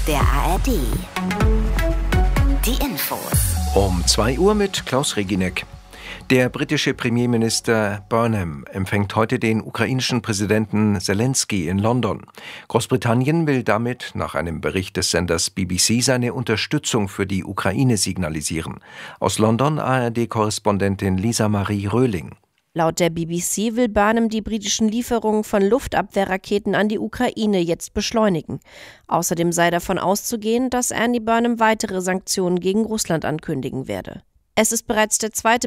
der ARD. Die Infos. Um 2 Uhr mit Klaus Reginek. Der britische Premierminister Burnham empfängt heute den ukrainischen Präsidenten Zelensky in London. Großbritannien will damit nach einem Bericht des Senders BBC seine Unterstützung für die Ukraine signalisieren. Aus London ARD-Korrespondentin Lisa Marie Röhling. Laut der BBC will Burnham die britischen Lieferungen von Luftabwehrraketen an die Ukraine jetzt beschleunigen. Außerdem sei davon auszugehen, dass Andy Burnham weitere Sanktionen gegen Russland ankündigen werde. Es ist bereits der zweite